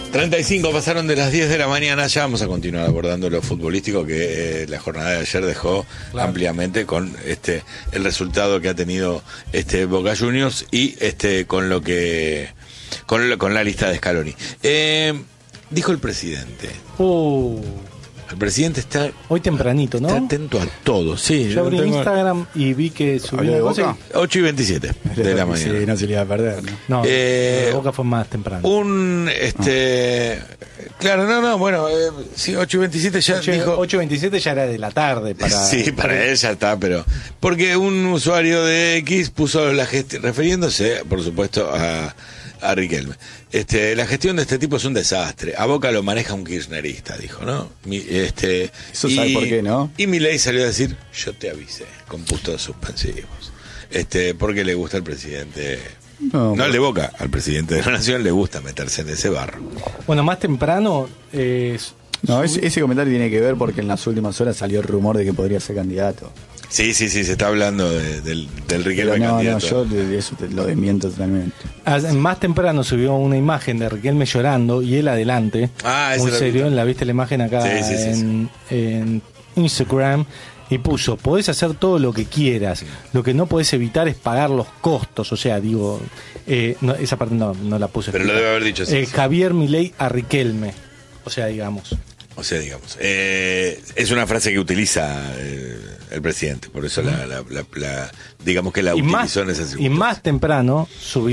35 pasaron de las 10 de la mañana, ya vamos a continuar abordando lo futbolístico que la jornada de ayer dejó ampliamente con el resultado que ha tenido Boca Juniors y con lo que con la lista de Scaloni. Dijo el presidente. El presidente está hoy tempranito, ¿no? Está atento a todo, sí. Yo abrí Instagram y vi que subió una cosa. 8:27 de la mañana. Sí, no se le iba a perder, ¿no? No, Boca fue más temprano. Claro, bueno, sí, 8:27 ya dijo. 8:27 ya era de la tarde para. Sí, para él ya está, pero. Porque un usuario de X puso refiriéndose, por supuesto, a Riquelme. La gestión de este tipo es un desastre. A Boca lo maneja un kirchnerista, dijo, ¿no? Eso sabe por qué, ¿no? Y Milei salió a decir, yo te avisé, con puntos suspensivos. Porque le gusta al presidente. No al de Boca, al presidente de la Nación le gusta meterse en ese barro. Bueno, más temprano. Ese comentario tiene que ver porque en las últimas horas salió el rumor de que podría ser candidato. Sí, se está hablando del Riquelme candidato. No, yo de eso lo desmiento totalmente. Más temprano subió una imagen de Riquelme llorando y él adelante. Muy serio, ¿viste la imagen acá en Instagram? Y puso, podés hacer todo lo que quieras, lo que no podés evitar es pagar los costos, o sea, digo, esa parte no la puse. Pero lo debe haber dicho así. Javier Milei a Riquelme, o sea, digamos. Es una frase que utiliza el presidente, por eso digamos que la utilizó en esa circunstancia. Y más temprano subió